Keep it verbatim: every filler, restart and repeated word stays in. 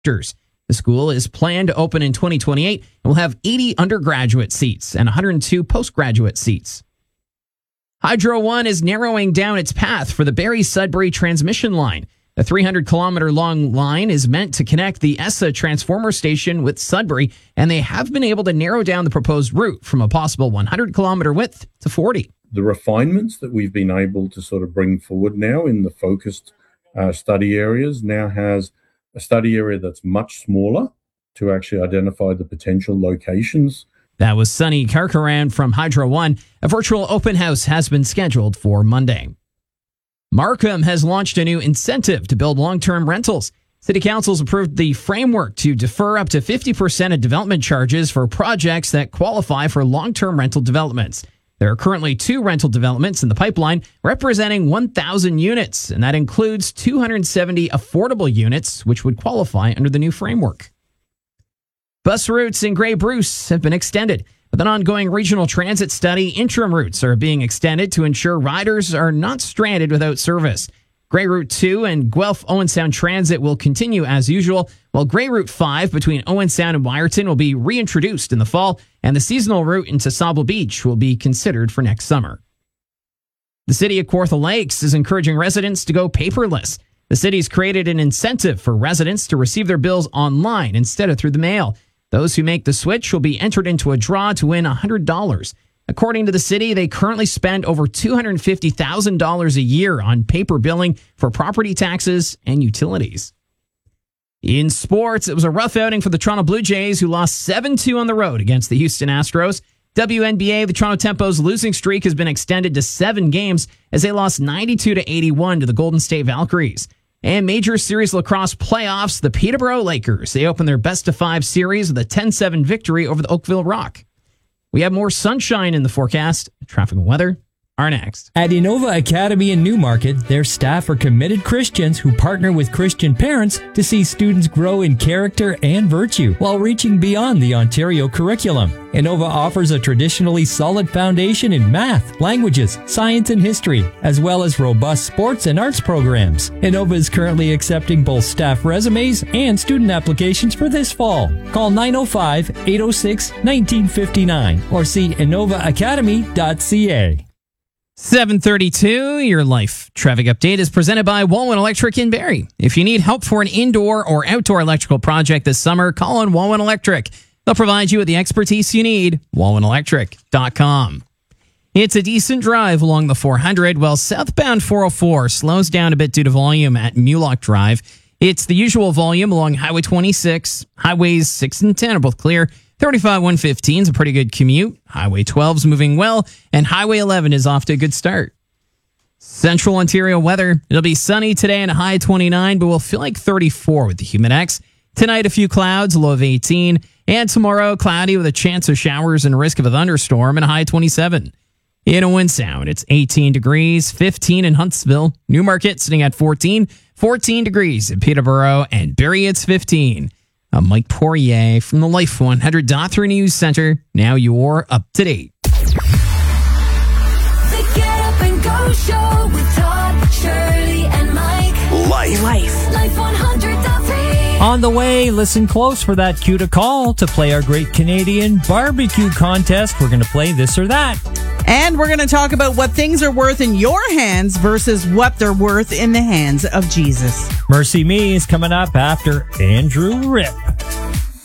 The school is planned to open in twenty twenty-eight and will have eighty undergraduate seats and one hundred two postgraduate seats. Hydro One is narrowing down its path for the Barrie-Sudbury transmission line. The three hundred kilometer long line is meant to connect the E S A transformer station with Sudbury, and they have been able to narrow down the proposed route from a possible one hundred kilometer width to forty. The refinements that we've been able to sort of bring forward now in the focused uh, study areas now has a study area that's much smaller to actually identify the potential locations. That was Sunny Karkaran from Hydro One. A virtual open house has been scheduled for Monday. Markham has launched a new incentive to build long-term rentals. City Council's approved the framework to defer up to fifty percent of development charges for projects that qualify for long-term rental developments. There are currently two rental developments in the pipeline representing one thousand units, and that includes two hundred seventy affordable units, which would qualify under the new framework. Bus routes in Grey Bruce have been extended. With an ongoing regional transit study, interim routes are being extended to ensure riders are not stranded without service. Grey Route two and Guelph Owen Sound Transit will continue as usual, while Grey Route five between Owen Sound and Wyerton will be reintroduced in the fall, and the seasonal route into Sauble Beach will be considered for next summer. The city of Kawartha Lakes is encouraging residents to go paperless. The city's created an incentive for residents to receive their bills online instead of through the mail. Those who make the switch will be entered into a draw to win one hundred dollars. According to the city, they currently spend over two hundred fifty thousand dollars a year on paper billing for property taxes and utilities. In sports, it was a rough outing for the Toronto Blue Jays, who lost seven two on the road against the Houston Astros. W N B A, the Toronto Tempo's losing streak has been extended to seven games as they lost ninety-two to eighty-one to the Golden State Valkyries. And major series lacrosse playoffs, the Peterborough Lakers. They opened their best-of-five series with a ten seven victory over the Oakville Rock. We have more sunshine in the forecast. Traffic and weather are next. At Innova Academy in Newmarket, their staff are committed Christians who partner with Christian parents to see students grow in character and virtue while reaching beyond the Ontario curriculum. Innova offers a traditionally solid foundation in math, languages, science, and history, as well as robust sports and arts programs. Innova is currently accepting both staff resumes and student applications for this fall. Call nine oh five, eight oh six, nineteen fifty-nine or see innova academy dot c a. seven thirty-two, your life traffic update is presented by Walwyn Electric in Barrie. If you need help for an indoor or outdoor electrical project this summer, call on Walwyn Electric. They'll provide you with the expertise you need. walwyn electric dot com. It's a decent drive along the four hundred, while southbound four oh four slows down a bit due to volume at Mulock Drive. It's the usual volume along Highway twenty-six. Highways six and ten are both clear. thirty-five one fifteen is a pretty good commute. Highway twelve is moving well, and Highway eleven is off to a good start. Central Ontario weather. It'll be sunny today and a high of twenty-nine, but we'll feel like thirty-four with the Humidex. Tonight, a few clouds, a low of eighteen. And tomorrow, cloudy with a chance of showers and a risk of a thunderstorm and a high of twenty-seven. In Owen Sound, it's eighteen degrees, fifteen in Huntsville. Newmarket sitting at fourteen, fourteen degrees in Peterborough, and Barrie it's fifteen. I'm Mike Poirier from the Life one hundred point three News Center. Now you're up to date. The Get Up and Go Show with Todd, Shirley, and Mike. Life. Life. Life one hundred point three. On the way, listen close for that cue to call to play our Great Canadian Barbecue Contest. We're going to play this or that. And we're going to talk about what things are worth in your hands versus what they're worth in the hands of Jesus. Mercy Me is coming up after Andrew Ripp.